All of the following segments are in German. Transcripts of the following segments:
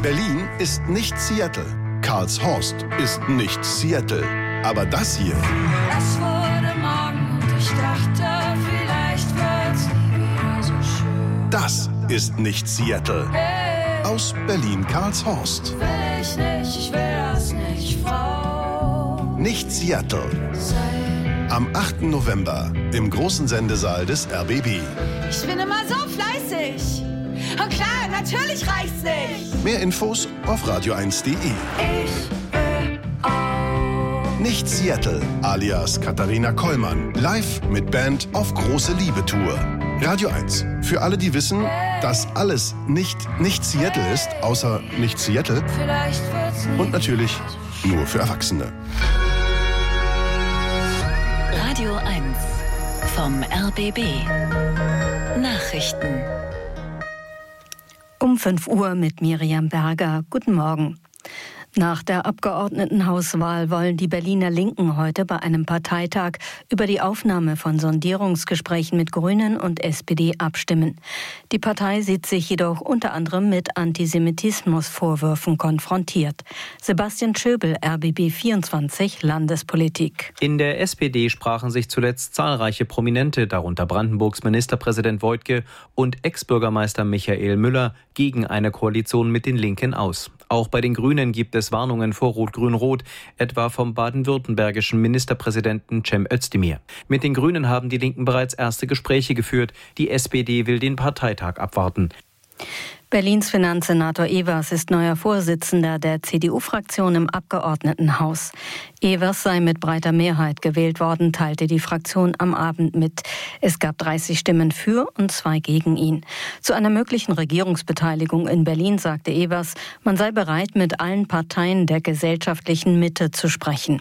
Berlin ist nicht Seattle. Karlshorst ist nicht Seattle. Aber das hier... Es wurde Morgen und ich dachte, vielleicht wird's nie wieder so schön. Das ist nicht Seattle. Hey, Aus Berlin-Karlshorst. will ich nicht, ich will das nicht, Frau. Nicht Seattle. Sei. Am 8. November im großen Sendesaal des RBB. Ich bin immer so fleißig. Und klar, natürlich reicht's nicht. Mehr Infos auf radio1.de. Ich will auch. Nicht Seattle, alias Katharina Kollmann. Live mit Band auf große Liebe-Tour. Radio 1. Für alle, die wissen, dass alles nicht Seattle ist, außer nicht Seattle. Vielleicht wird's nie. Und natürlich nur für Erwachsene. Radio 1 vom RBB. Nachrichten. Um 5 Uhr mit Miriam Berger. Guten Morgen. Nach der Abgeordnetenhauswahl wollen die Berliner Linken heute bei einem Parteitag über die Aufnahme von Sondierungsgesprächen mit Grünen und SPD abstimmen. Die Partei sieht sich jedoch unter anderem mit Antisemitismusvorwürfen konfrontiert. Sebastian Schöbel, RBB 24, Landespolitik. In der SPD sprachen sich zuletzt zahlreiche Prominente, darunter Brandenburgs Ministerpräsident Woidke und Ex-Bürgermeister Michael Müller, gegen eine Koalition mit den Linken aus. Auch bei den Grünen gibt es Warnungen vor Rot-Grün-Rot, etwa vom baden-württembergischen Ministerpräsidenten Cem Özdemir. Mit den Grünen haben die Linken bereits erste Gespräche geführt. Die SPD will den Parteitag abwarten. Berlins Finanzsenator Evers ist neuer Vorsitzender der CDU-Fraktion im Abgeordnetenhaus. Evers sei mit breiter Mehrheit gewählt worden, teilte die Fraktion am Abend mit. Es gab 30 Stimmen für und 2 gegen ihn. Zu einer möglichen Regierungsbeteiligung in Berlin sagte Evers, man sei bereit, mit allen Parteien der gesellschaftlichen Mitte zu sprechen.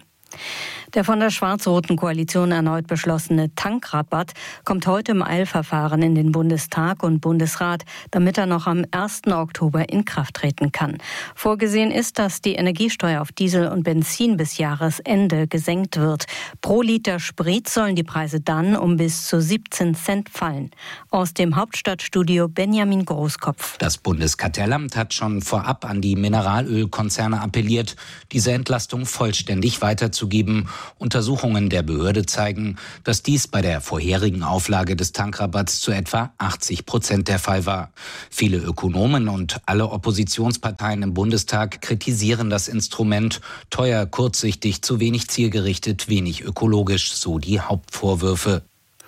Der von der schwarz-roten Koalition erneut beschlossene Tankrabatt kommt heute im Eilverfahren in den Bundestag und Bundesrat, damit er noch am 1. Oktober in Kraft treten kann. Vorgesehen ist, dass die Energiesteuer auf Diesel und Benzin bis Jahresende gesenkt wird. Pro Liter Sprit sollen die Preise dann um bis zu 17 Cent fallen. Aus dem Hauptstadtstudio Benjamin Großkopf. Das Bundeskartellamt hat schon vorab an die Mineralölkonzerne appelliert, diese Entlastung vollständig weiterzugeben. Untersuchungen der Behörde zeigen, dass dies bei der vorherigen Auflage des Tankrabatts zu etwa 80% der Fall war. Viele Ökonomen und alle Oppositionsparteien im Bundestag kritisieren das Instrument. Teuer, kurzsichtig, zu wenig zielgerichtet, wenig ökologisch, so die Hauptvorwürfe.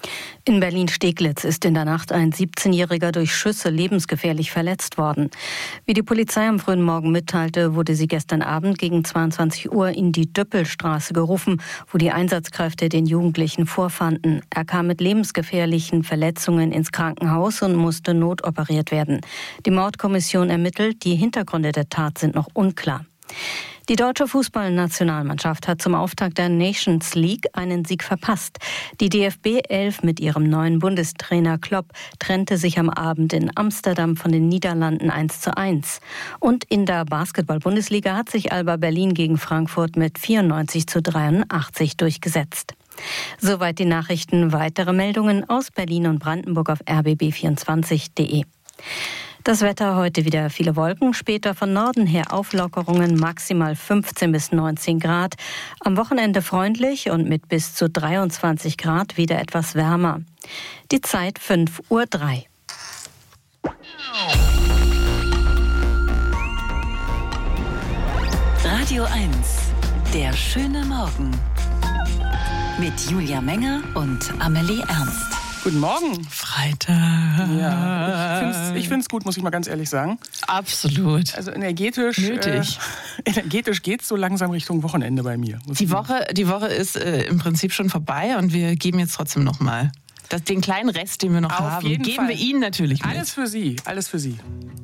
In Berlin-Steglitz ist in der Nacht ein 17-Jähriger durch Schüsse lebensgefährlich verletzt worden. Wie die Polizei am frühen Morgen mitteilte, wurde sie gestern Abend gegen 22 Uhr in die Düppelstraße gerufen, wo die Einsatzkräfte den Jugendlichen vorfanden. Er kam mit lebensgefährlichen Verletzungen ins Krankenhaus und musste notoperiert werden. Die Mordkommission ermittelt, die Hintergründe der Tat sind noch unklar. Die deutsche Fußballnationalmannschaft hat zum Auftakt der Nations League einen Sieg verpasst. Die DFB 11 mit ihrem neuen Bundestrainer Klopp trennte sich am Abend in Amsterdam von den Niederlanden 1:1. Und in der Basketball-Bundesliga hat sich Alba Berlin gegen Frankfurt mit 94:83 durchgesetzt. Soweit die Nachrichten. Weitere Meldungen aus Berlin und Brandenburg auf rbb24.de. Das Wetter heute wieder viele Wolken, später von Norden her Auflockerungen, maximal 15 bis 19 Grad. Am Wochenende freundlich und mit bis zu 23 Grad wieder etwas wärmer. Die Zeit 5:03 Uhr. Radio 1, der schöne Morgen. Mit Julia Menger und Amelie Ernst. Guten Morgen. Freitag. Ja, ich find's gut, muss ich mal ganz ehrlich sagen. Absolut. Also energetisch. Nötig. Energetisch geht's so langsam Richtung Wochenende bei mir. Die Woche ist im Prinzip schon vorbei und wir geben jetzt trotzdem nochmal den kleinen Rest, den wir noch haben, jeden geben Fall. wir Ihnen natürlich mit. Alles für Sie, alles für Sie.